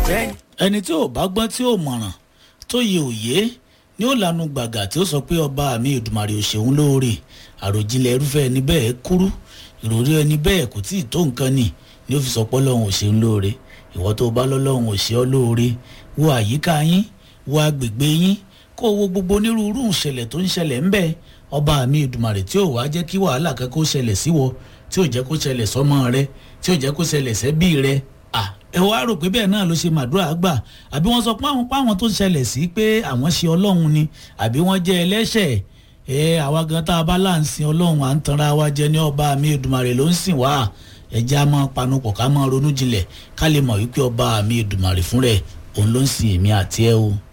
ẹni tí ò bá gbọ́n tí ò mọ̀ràn tó yẹ òye ni ó lanu gbàgà tí ó sọ pé ọba mi Èdùmàrè ò ṣeun lóore. Àròjinlẹ̀ irúfẹ́ ẹni bẹ́ẹ̀ kúrú, ìròrí ẹni bẹ́ẹ̀ kò tí ì tó nǹkan ni ó fi sọ pé Ọlọ́run ò ṣeun lóore. Ìwọ tó bá lọ́lọ́run ò ṣe ọ́ lóore, wo àyíká yín, wo agbègbè yín, kó wo gbogbo onírúurú ìṣẹ̀lẹ̀ tó ń ṣẹlẹ̀ ńbẹ̀. Ọba mi Èdùmàrè tí ò wá jẹ́ kí wàhálà kan kó ṣẹlẹ̀ sí wọ, tí ò jẹ́ kó ṣẹlẹ̀ sọ́mọ rẹ, tí ò jẹ́ kó ṣẹlẹ̀ sẹ́bí rẹ. Ẹ wá rò pé bẹ́ẹ̀ náà ló ṣe màdúrà gbà, àbí wọ́n sọ pé àwọn tó ṣẹlẹ̀ sí pé àwọn ṣe Ọlọ́run ni, àbí wọ́n jẹ́ ẹlẹ́ṣẹ̀. Àwa gan tá a bá là ń sin Ọlọ́run à ń tanra wa jẹ ní ọba mi Èdùmàrè ló ń sìn wá. Ẹ jẹ́ a máa panupọ̀ ká máa ronú jinlẹ̀ ká lè mọ̀ wípé ọba mi Èdùmàrè fún rẹ̀ òun ló ń sin èmi àti ẹ o.